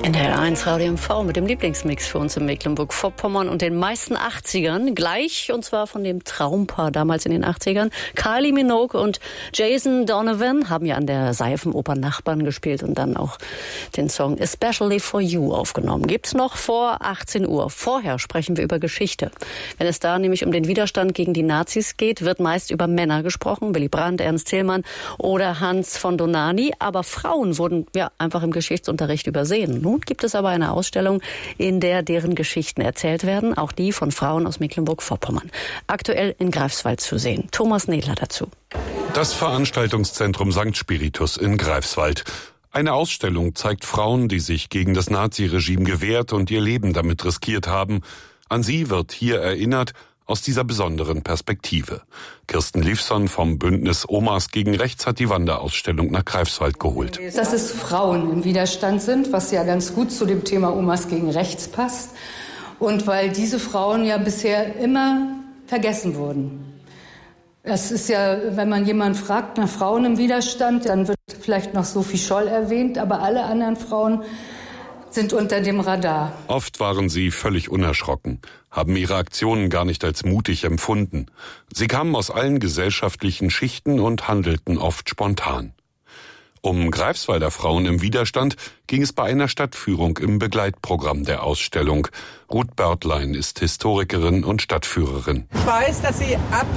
In der L1 Radio MV mit dem Lieblingsmix für uns in Mecklenburg-Vorpommern und den meisten 80ern. Gleich, und zwar von dem Traumpaar damals in den 80ern. Kylie Minogue und Jason Donovan haben ja an der Seifenoper Nachbarn gespielt und dann auch den Song Especially for You aufgenommen. Gibt's noch vor 18 Uhr. Vorher sprechen wir über Geschichte. Wenn es da nämlich um den Widerstand gegen die Nazis geht, wird meist über Männer gesprochen. Willy Brandt, Ernst Thälmann oder Hans von Dohnanyi. Aber Frauen wurden ja einfach im Geschichtsunterricht übersehen. Nun gibt es aber eine Ausstellung, in der deren Geschichten erzählt werden, auch die von Frauen aus Mecklenburg-Vorpommern. Aktuell in Greifswald zu sehen. Thomas Nedler dazu. Das Veranstaltungszentrum St. Spiritus in Greifswald. Eine Ausstellung zeigt Frauen, die sich gegen das Naziregime gewehrt und ihr Leben damit riskiert haben. An sie wird hier erinnert, aus dieser besonderen Perspektive. Kirsten Liefson vom Bündnis Omas gegen Rechts hat die Wanderausstellung nach Greifswald geholt. Dass es Frauen im Widerstand sind, was ja ganz gut zu dem Thema Omas gegen Rechts passt. Und weil diese Frauen ja bisher immer vergessen wurden. Das ist ja, wenn man jemanden fragt nach Frauen im Widerstand, dann wird vielleicht noch Sophie Scholl erwähnt, aber alle anderen Frauen sind unter dem Radar. Oft waren sie völlig unerschrocken, haben ihre Aktionen gar nicht als mutig empfunden. Sie kamen aus allen gesellschaftlichen Schichten und handelten oft spontan. Um Greifswalder Frauen im Widerstand ging es bei einer Stadtführung im Begleitprogramm der Ausstellung. Ruth Börtlein ist Historikerin und Stadtführerin. Ich weiß, dass sie ab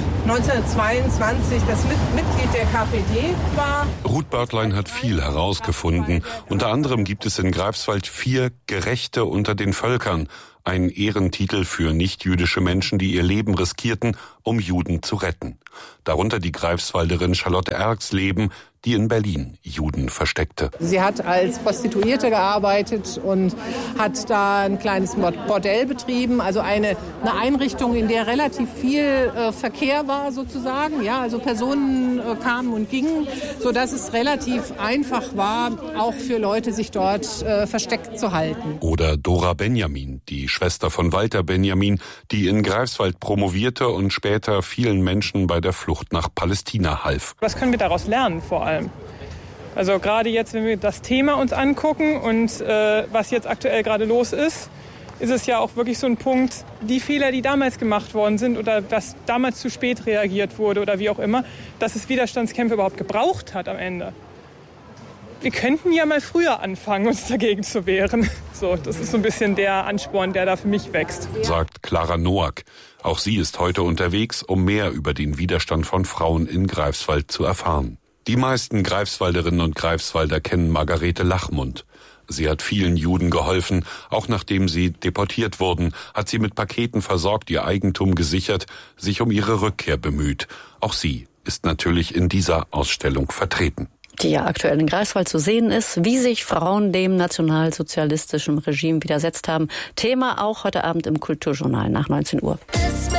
1922 das Mitglied der KPD war. Ruth Börtlein hat viel herausgefunden. Unter anderem gibt es in Greifswald 4 Gerechte unter den Völkern. Ein Ehrentitel für nichtjüdische Menschen, die ihr Leben riskierten, um Juden zu retten. Darunter die Greifswalderin Charlotte Erxleben, die in Berlin Juden versteckte. Sie hat als Prostituierte gearbeitet und hat da ein kleines Bordell betrieben, also eine Einrichtung, in der relativ viel Verkehr war sozusagen. Ja, also Personen kamen und gingen, sodass es relativ einfach war, auch für Leute sich dort versteckt zu halten. Oder Dora Benjamin, die Schwester von Walter Benjamin, die in Greifswald promovierte und später vielen Menschen bei der Flucht nach Palästina half. Was können wir daraus lernen vor allem? Also gerade jetzt, wenn wir das Thema uns angucken und was jetzt aktuell gerade los ist es ja auch wirklich so ein Punkt, die Fehler, die damals gemacht worden sind oder dass damals zu spät reagiert wurde oder wie auch immer, dass es Widerstandskämpfe überhaupt gebraucht hat am Ende. Wir könnten ja mal früher anfangen, uns dagegen zu wehren. So, das ist so ein bisschen der Ansporn, der da für mich wächst. Sagt Clara Noack. Auch sie ist heute unterwegs, um mehr über den Widerstand von Frauen in Greifswald zu erfahren. Die meisten Greifswalderinnen und Greifswalder kennen Margarete Lachmund. Sie hat vielen Juden geholfen. Auch nachdem sie deportiert wurden, hat sie mit Paketen versorgt, ihr Eigentum gesichert, sich um ihre Rückkehr bemüht. Auch sie ist natürlich in dieser Ausstellung vertreten. Die ja aktuell in Greifswald zu sehen ist, wie sich Frauen dem nationalsozialistischen Regime widersetzt haben. Thema auch heute Abend im Kulturjournal nach 19 Uhr.